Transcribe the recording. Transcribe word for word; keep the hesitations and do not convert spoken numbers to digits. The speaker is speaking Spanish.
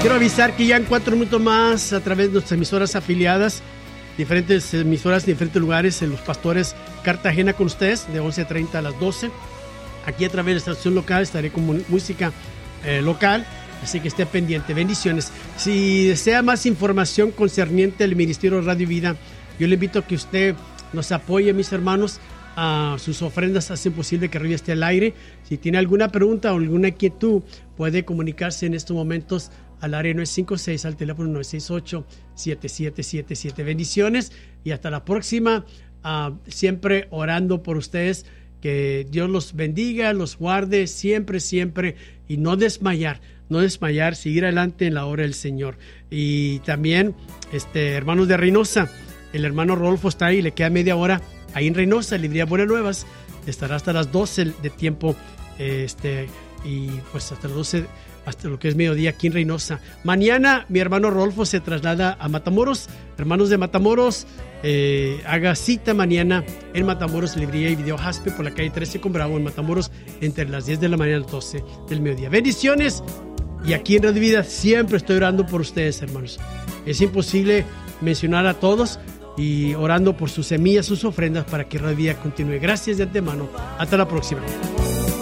Quiero avisar que ya en cuatro minutos más, a través de nuestras emisoras afiliadas, diferentes emisoras en diferentes lugares, en Los Pastores Cartagena con ustedes, de once treinta a las doce. Aquí a través de la estación local estaré con música eh, local, así que esté pendiente. Bendiciones. Si desea más información concerniente al Ministerio Radio Vida, yo le invito a que usted nos apoye, mis hermanos. Uh, sus ofrendas hacen posible que Radio esté al aire. Si tiene alguna pregunta o alguna inquietud, puede comunicarse en estos momentos al área nueve cinco seis, al teléfono nueve seis ocho, siete siete siete siete. Bendiciones y hasta la próxima. Uh, siempre orando por ustedes. Que Dios los bendiga, los guarde siempre, siempre. Y no desmayar, no desmayar, seguir adelante en la obra del Señor. Y también, este, hermanos de Reynosa, el hermano Rodolfo está ahí, le queda media hora. Ahí en Reynosa, Librería Buenas Nuevas, estará hasta las doce de tiempo, este, y pues hasta las doce, hasta lo que es mediodía aquí en Reynosa. Mañana mi hermano Rodolfo se traslada a Matamoros. Hermanos de Matamoros, eh, haga cita mañana en Matamoros, Librería y Video Jaspe, por la calle trece con Bravo, en Matamoros, entre las diez de la mañana y las doce del mediodía. Bendiciones, y aquí en Radio Vida siempre estoy orando por ustedes, hermanos. Es imposible mencionar a todos, y orando por sus semillas, sus ofrendas, para que Radio Vida continúe. Gracias de antemano. Hasta la próxima.